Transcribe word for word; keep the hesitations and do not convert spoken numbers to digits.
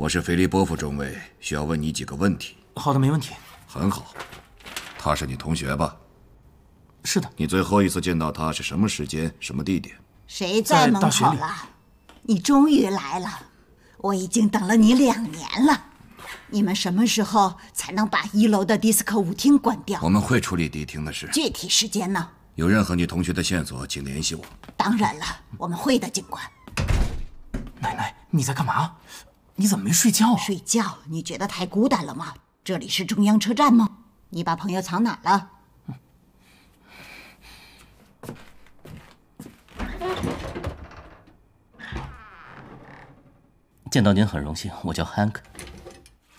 我是菲利波夫中尉，需要问你几个问题。 好的，没问题。 很好，他是你同学吧？ 是的。 你最后一次见到他是什么时间、什么地点？ 谁在门口了？你终于来了，我已经等了你两年了。你们什么时候才能把一楼的迪斯科舞厅关掉？ 我们会处理迪厅的事。 具体时间呢？ 有任何你同学的线索，请联系我。 当然了，我们会的，警官。 奶奶，你在干嘛？你怎么没睡觉啊？ 睡觉？你觉得太孤单了吗？这里是中央车站吗？你把朋友藏哪了？ 见到您很荣幸，我叫 Hank。